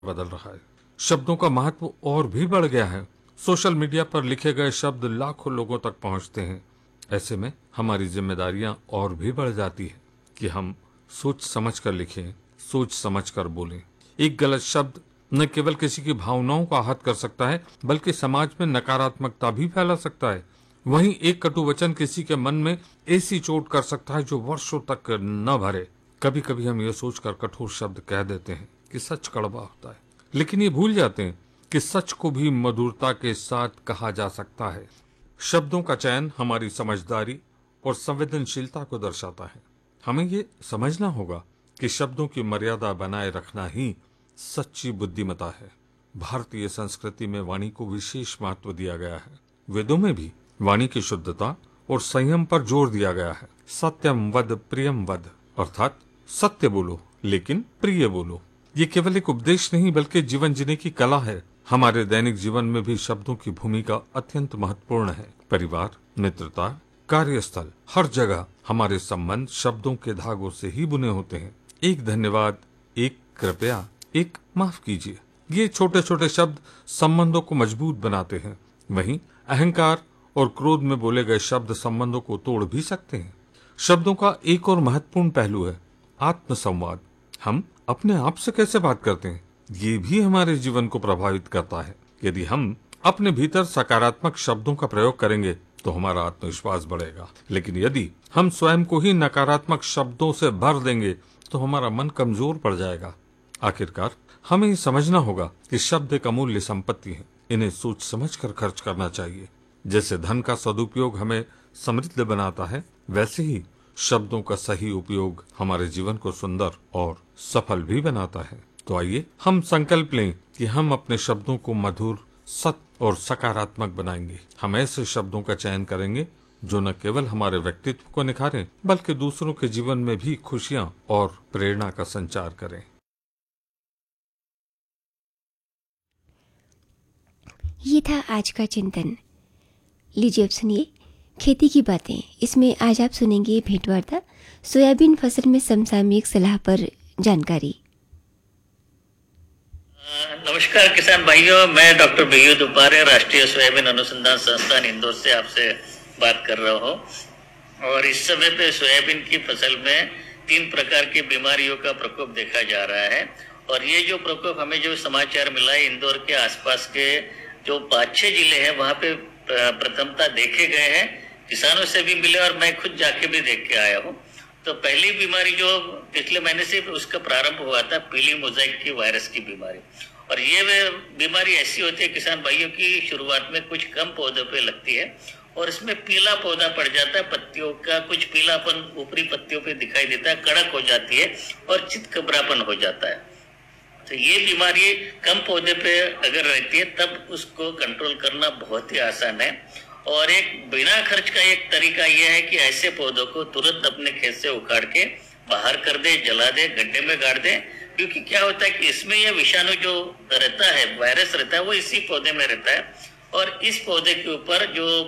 बदल रहा है। शब्दों का महत्व और भी बढ़ गया है। सोशल मीडिया पर लिखे गए शब्द लाखों लोगों तक पहुंचते हैं। ऐसे में हमारी जिम्मेदारियां और भी बढ़ जाती है कि हम सोच समझ कर लिखें, सोच समझ कर बोलें। एक गलत शब्द न केवल किसी की भावनाओं को आहत कर सकता है, बल्कि समाज में नकारात्मकता भी फैला सकता है। वहीं एक कटु वचन किसी के मन में ऐसी चोट कर सकता है जो वर्षों तक न भरे। कभी कभी हम ये सोचकर कठोर शब्द कह देते हैं कि सच कड़वा होता है, लेकिन ये भूल जाते हैं कि सच को भी मधुरता के साथ कहा जा सकता है। शब्दों का चयन हमारी समझदारी और संवेदनशीलता को दर्शाता है। हमें ये समझना होगा कि शब्दों की मर्यादा बनाए रखना ही सच्ची बुद्धिमता है। भारतीय संस्कृति में वाणी को विशेष महत्व दिया गया है। वेदों में भी वाणी की शुद्धता और संयम पर जोर दिया गया है। सत्यम वद प्रियम वद, अर्थात सत्य बोलो लेकिन प्रिय बोलो। ये केवल एक उपदेश नहीं बल्कि जीवन जीने की कला है। हमारे दैनिक जीवन में भी शब्दों की भूमिका अत्यंत महत्वपूर्ण है। परिवार, मित्रता, कार्यस्थल, हर जगह हमारे संबंध शब्दों के धागों से ही बुने होते हैं। एक धन्यवाद, एक कृपया, एक माफ कीजिए, ये छोटे छोटे शब्द संबंधों को मजबूत बनाते हैं। वहीं अहंकार और क्रोध में बोले गए शब्द संबंधों को तोड़ भी सकते हैं। शब्दों का एक और महत्वपूर्ण पहलू है आत्मसंवाद। हम अपने आप से कैसे बात करते हैं, ये भी हमारे जीवन को प्रभावित करता है। यदि हम अपने भीतर सकारात्मक शब्दों का प्रयोग करेंगे तो हमारा आत्मविश्वास बढ़ेगा, लेकिन यदि हम स्वयं को ही नकारात्मक शब्दों से भर देंगे तो हमारा मन कमजोर पड़ जाएगा। आखिरकार हमें ये समझना होगा कि शब्द एक अमूल्य संपत्ति है। इन्हें सोच समझ कर खर्च करना चाहिए। जैसे धन का सदुपयोग हमें समृद्ध बनाता है, वैसे ही शब्दों का सही उपयोग हमारे जीवन को सुंदर और सफल भी बनाता है। तो आइए हम संकल्प लें कि हम अपने शब्दों को मधुर, सत्य और सकारात्मक बनाएंगे। हम ऐसे शब्दों का चयन करेंगे जो न केवल हमारे व्यक्तित्व को निखारें बल्कि दूसरों के जीवन में भी खुशियां और प्रेरणा का संचार करें। ये था आज का चिंतन। लीजिए अब सुनिए खेती की बातें। इसमें आज आप सुनेंगे भेंटवार्ता सोयाबीन फसल में समसामयिक सलाह पर जानकारी। नमस्कार किसान भाइयों, मैं डॉक्टर बीयू दुपारे राष्ट्रीय सोयाबीन अनुसंधान संस्थान इंदौर से आपसे बात कर रहा हूँ। और इस समय पे सोयाबीन की फसल में 3 प्रकार की बीमारियों का प्रकोप देखा जा रहा है। और ये जो प्रकोप हमें जो समाचार मिला है, इंदौर के आसपास के जो 5-6 जिले हैं वहाँ पे प्रथमता देखे गए हैं। किसानों से भी मिले और मैं खुद जाके भी देख के आया हूँ। तो पहली बीमारी जो पिछले महीने से उसका प्रारंभ हुआ था, पीली मोज़ेक की वायरस की बीमारी। और ये बीमारी ऐसी होती है किसान भाइयों की, शुरुआत में कुछ कम पौधों पे लगती है और इसमें पीला पौधा पड़ जाता है, पत्तियों का कुछ पीलापन ऊपरी पत्तियों पे दिखाई देता है, कड़क हो जाती है और चितकबरापन हो जाता है। तो ये बीमारी कम पौधे पे अगर रहती है तब उसको कंट्रोल करना बहुत ही आसान है। और एक बिना खर्च का एक तरीका यह है कि ऐसे पौधों को तुरंत अपने खेत से उखाड़ के बाहर कर दे, जला दे, गड्ढे में गाड़ दे। क्योंकि क्या होता है कि इसमें यह विषाणु जो रहता है, वायरस रहता है, वो इसी पौधे में रहता है। और इस पौधे के ऊपर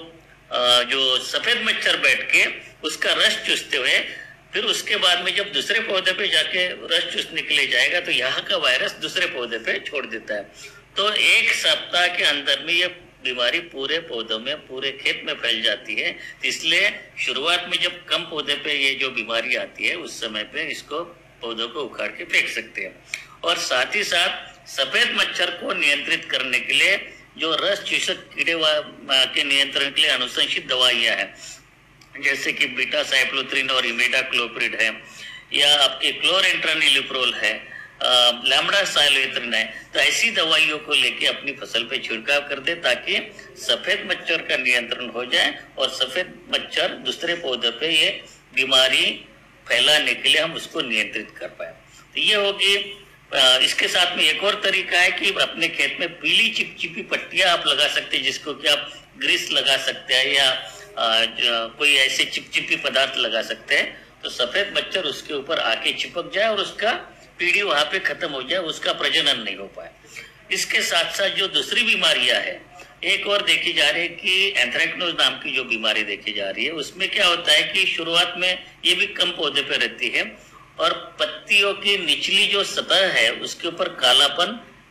जो सफेद मच्छर बैठ के उसका रस चूसते हुए फिर उसके बाद में जब दूसरे पौधे पे जाके रस चूस निकले जाएगा तो यहाँ का वायरस दूसरे पौधे पे छोड़ देता है। तो 1 सप्ताह के अंदर में ये बीमारी पूरे पौधों में, पूरे खेत में फैल जाती है। इसलिए शुरुआत में जब कम पौधे पे ये जो बीमारी आती है उस समय पे इसको पौधों को उखाड़ के फेंक सकते हैं। और साथ ही साथ सफेद मच्छर को नियंत्रित करने के लिए जो रस चूसक कीड़े के नियंत्रण के लिए अनुशंसित दवाइयां हैं, जैसे कि बीटा साइक्लोथ्रिन और इमिडाक्लोप्रिड है, या आपके क्लोरेंट्रानिलिप्रोल है, लैम्बडा साइलोथ्रिन है। तो ऐसी दवाइयों को लेके अपनी फसल पे छिड़काव कर दे ताकि सफेद मच्छर का नियंत्रण हो जाए और सफेद मच्छर दूसरे पौधे पे ये बीमारी फैलाने के लिए हम उसको नियंत्रित कर पाए। तो ये होगी। इसके साथ में एक और तरीका है कि अपने खेत में पीली चिपचिपी पट्टियां आप लगा सकते हैं, जिसको कि आप ग्रीस लगा सकते हैं या कोई ऐसे चिपचिपी पदार्थ लगा सकते हैं। तो सफेद मच्छर उसके ऊपर आके चिपक जाए और उसका पीढ़ी वहां पे खत्म हो जाए, उसका प्रजनन नहीं हो पाए। इसके साथ साथ जो दूसरी बीमारियां है, एक और देखी जा रही है कि एंथ्रेक्नोज नाम की जो बीमारी देखी जा रही है, उसमें क्या होता है कि शुरुआत में ये भी कम पौधे पे रहती है और पत्तियों की निचली जो सतह है उसके ऊपर कालापन